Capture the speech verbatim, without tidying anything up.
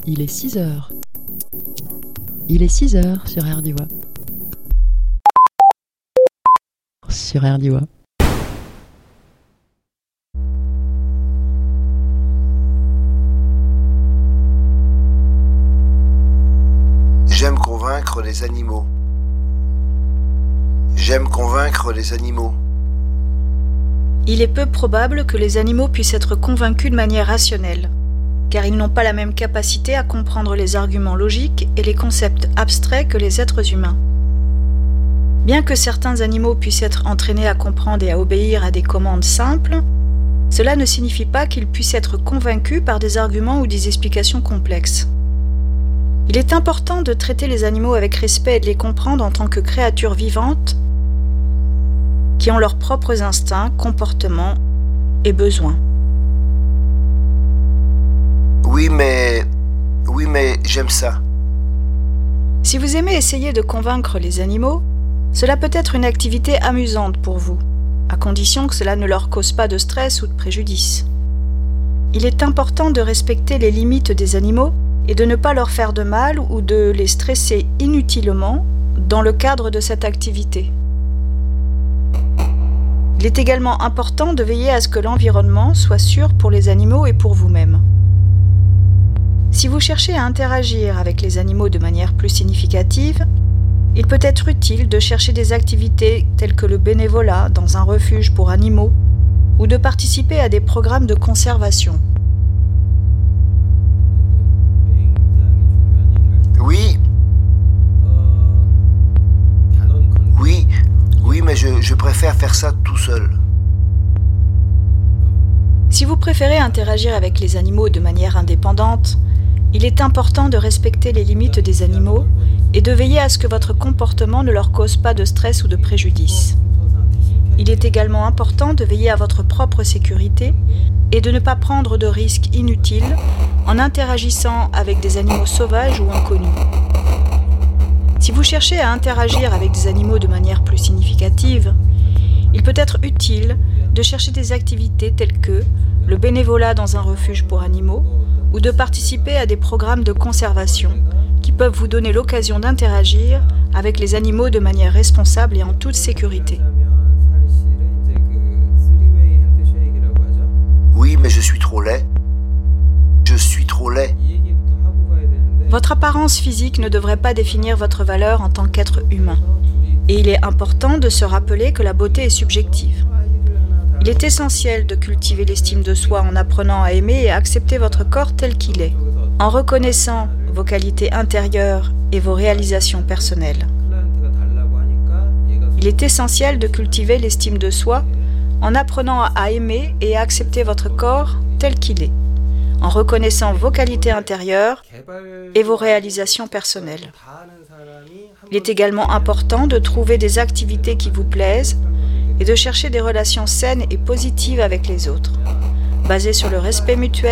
Il est six heures. Il est six heures sur R D W A. Sur R D W A. J'aime convaincre les animaux. J'aime convaincre les animaux. Il est peu probable que les animaux puissent être convaincus de manière rationnelle, car ils n'ont pas la même capacité à comprendre les arguments logiques et les concepts abstraits que les êtres humains. Bien que certains animaux puissent être entraînés à comprendre et à obéir à des commandes simples, cela ne signifie pas qu'ils puissent être convaincus par des arguments ou des explications complexes. Il est important de traiter les animaux avec respect et de les comprendre en tant que créatures vivantes qui ont leurs propres instincts, comportements et besoins. Oui, mais... Oui, mais j'aime ça. Si vous aimez essayer de convaincre les animaux, cela peut être une activité amusante pour vous, à condition que cela ne leur cause pas de stress ou de préjudice. Il est important de respecter les limites des animaux et de ne pas leur faire de mal ou de les stresser inutilement dans le cadre de cette activité. Il est également important de veiller à ce que l'environnement soit sûr pour les animaux et pour vous-même. Si vous cherchez à interagir avec les animaux de manière plus significative, il peut être utile de chercher des activités telles que le bénévolat dans un refuge pour animaux ou de participer à des programmes de conservation. Oui. Oui, oui, mais je, je préfère faire ça tout seul. Si vous préférez interagir avec les animaux de manière indépendante, il est important de respecter les limites des animaux et de veiller à ce que votre comportement ne leur cause pas de stress ou de préjudice. Il est également important de veiller à votre propre sécurité et de ne pas prendre de risques inutiles en interagissant avec des animaux sauvages ou inconnus. Si vous cherchez à interagir avec des animaux de manière plus significative, il peut être utile de chercher des activités telles que le bénévolat dans un refuge pour animaux ou de participer à des programmes de conservation qui peuvent vous donner l'occasion d'interagir avec les animaux de manière responsable et en toute sécurité. Oui, mais je suis trop laid. Je suis trop laid. Votre apparence physique ne devrait pas définir votre valeur en tant qu'être humain. Et il est important de se rappeler que la beauté est subjective. Il est essentiel de cultiver l'estime de soi en apprenant à aimer et à accepter votre corps tel qu'il est, en reconnaissant vos qualités intérieures et vos réalisations personnelles. Il est essentiel de cultiver l'estime de soi en apprenant à aimer et à accepter votre corps tel qu'il est, en reconnaissant vos qualités intérieures et vos réalisations personnelles. Il est également important de trouver des activités qui vous plaisent et de chercher des relations saines et positives avec les autres, basées sur le respect mutuel